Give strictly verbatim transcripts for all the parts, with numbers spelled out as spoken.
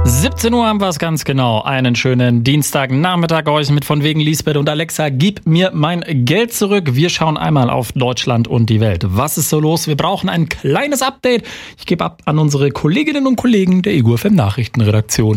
siebzehn Uhr haben wir es ganz genau. Einen schönen Dienstagnachmittag euch mit von wegen Lisbeth und Alexa. Gib mir mein Geld zurück. Wir schauen einmal auf Deutschland und die Welt. Was ist so los? Wir brauchen ein kleines Update. Ich gebe ab an unsere Kolleginnen und Kollegen der Ego F M Nachrichtenredaktion.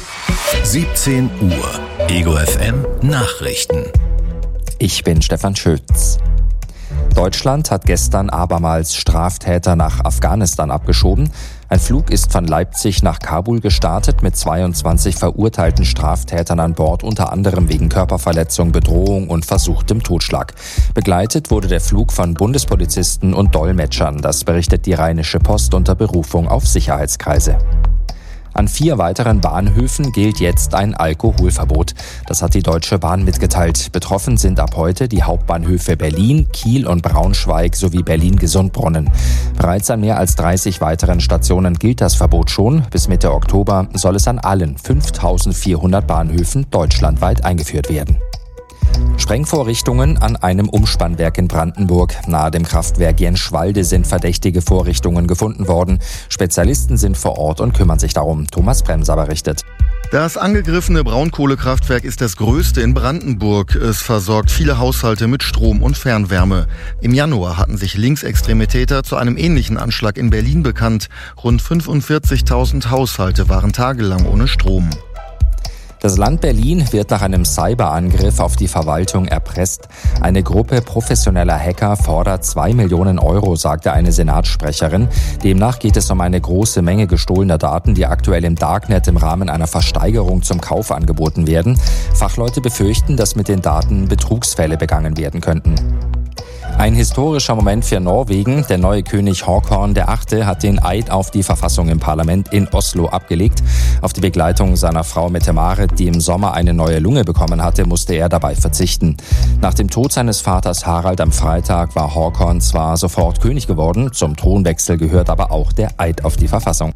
siebzehn Uhr. Ego F M Nachrichten. Ich bin Stefan Schütz. Deutschland hat gestern abermals Straftäter nach Afghanistan abgeschoben. Ein Flug ist von Leipzig nach Kabul gestartet mit zweiundzwanzig verurteilten Straftätern an Bord, unter anderem wegen Körperverletzung, Bedrohung und versuchtem Totschlag. Begleitet wurde der Flug von Bundespolizisten und Dolmetschern. Das berichtet die Rheinische Post unter Berufung auf Sicherheitskreise. An vier weiteren Bahnhöfen gilt jetzt ein Alkoholverbot. Das hat die Deutsche Bahn mitgeteilt. Betroffen sind ab heute die Hauptbahnhöfe Berlin, Kiel und Braunschweig sowie Berlin-Gesundbrunnen. Bereits an mehr als dreißig weiteren Stationen gilt das Verbot schon. Bis Mitte Oktober soll es an allen fünftausendvierhundert Bahnhöfen deutschlandweit eingeführt werden. Sprengvorrichtungen an einem Umspannwerk in Brandenburg. Nahe dem Kraftwerk Jenschwalde sind verdächtige Vorrichtungen gefunden worden. Spezialisten sind vor Ort und kümmern sich darum. Thomas Bremser berichtet. Das angegriffene Braunkohlekraftwerk ist das größte in Brandenburg. Es versorgt viele Haushalte mit Strom und Fernwärme. Im Januar hatten sich linksextreme Täter zu einem ähnlichen Anschlag in Berlin bekannt. Rund fünfundvierzigtausend Haushalte waren tagelang ohne Strom. Das Land Berlin wird nach einem Cyberangriff auf die Verwaltung erpresst. Eine Gruppe professioneller Hacker fordert zwei Millionen Euro, sagte eine Senatssprecherin. Demnach geht es um eine große Menge gestohlener Daten, die aktuell im Darknet im Rahmen einer Versteigerung zum Kauf angeboten werden. Fachleute befürchten, dass mit den Daten Betrugsfälle begangen werden könnten. Ein historischer Moment für Norwegen. Der neue König Håkon der Achte hat den Eid auf die Verfassung im Parlament in Oslo abgelegt. Auf die Begleitung seiner Frau Mette-Marit, die im Sommer eine neue Lunge bekommen hatte, musste er dabei verzichten. Nach dem Tod seines Vaters Harald am Freitag war Håkon zwar sofort König geworden, zum Thronwechsel gehört aber auch der Eid auf die Verfassung.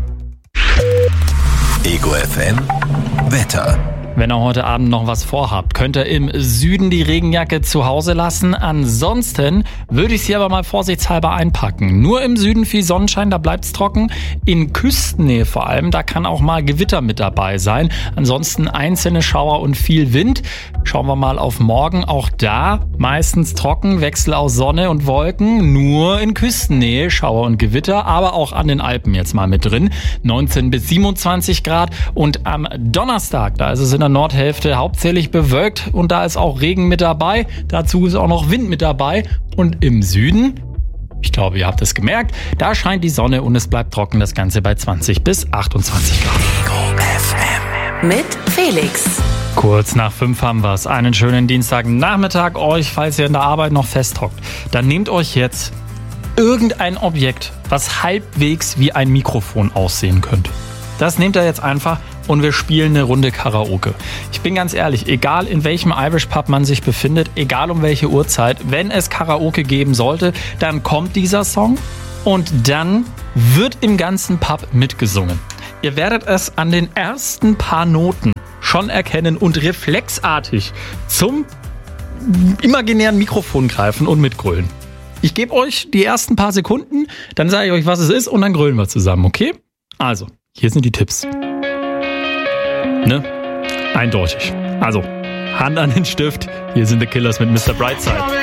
Ego F M Wetter. Wenn ihr heute Abend noch was vorhabt, könnt ihr im Süden die Regenjacke zu Hause lassen. Ansonsten würde ich sie aber mal vorsichtshalber einpacken. Nur im Süden viel Sonnenschein, da bleibt's trocken. In Küstennähe vor allem, da kann auch mal Gewitter mit dabei sein. Ansonsten einzelne Schauer und viel Wind. Schauen wir mal auf morgen. Auch da meistens trocken, Wechsel aus Sonne und Wolken. Nur in Küstennähe Schauer und Gewitter, aber auch an den Alpen jetzt mal mit drin. neunzehn bis siebenundzwanzig Grad. Und am Donnerstag, da ist es in der Nordhälfte hauptsächlich bewölkt und da ist auch Regen mit dabei. Dazu ist auch noch Wind mit dabei. Und im Süden, ich glaube, ihr habt es gemerkt, da scheint die Sonne und es bleibt trocken. Das Ganze bei zwanzig bis achtundzwanzig Grad. Ego F M. Mit Felix. Kurz nach fünf haben wir es. Einen schönen Dienstagnachmittag euch, falls ihr in der Arbeit noch festhockt. Dann nehmt euch jetzt irgendein Objekt, was halbwegs wie ein Mikrofon aussehen könnte. Das nehmt ihr jetzt einfach und wir spielen eine Runde Karaoke. Ich bin ganz ehrlich, egal in welchem Irish Pub man sich befindet, egal um welche Uhrzeit, wenn es Karaoke geben sollte, dann kommt dieser Song und dann wird im ganzen Pub mitgesungen. Ihr werdet es an den ersten paar Noten schon erkennen und reflexartig zum imaginären Mikrofon greifen und mitgrölen. Ich gebe euch die ersten paar Sekunden, dann sage ich euch, was es ist und dann grölen wir zusammen, okay? Also, hier sind die Tipps. Ne? Eindeutig. Also, Hand an den Stift. Hier sind The Killers mit Mister Brightside.